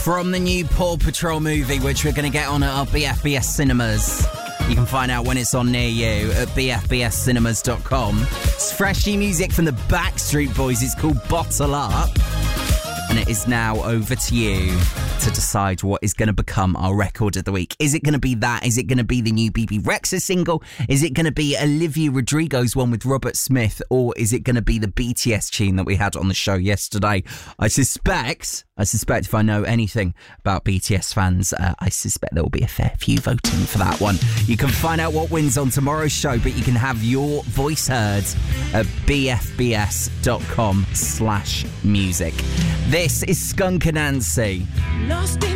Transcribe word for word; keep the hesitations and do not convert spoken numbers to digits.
from the new Paw Patrol movie, which we're going to get on at our B F B S cinemas. You can find out when it's on near you at b f b s cinemas dot com. It's freshy music from the Backstreet Boys. It's called Bottle Up. And it is now over to you to decide what is going to become our record of the week. Is it going to be that? Is it going to be the new B B Rexha single? Is it going to be Olivia Rodrigo's one with Robert Smith? Or is it going to be the B T S tune that we had on the show yesterday? I suspect, I suspect if I know anything about B T S fans, uh, I suspect there will be a fair few voting for that one. You can find out what wins on tomorrow's show, but you can have your voice heard at b f b s dot com slash music. This is Skunk Anansie. Lost in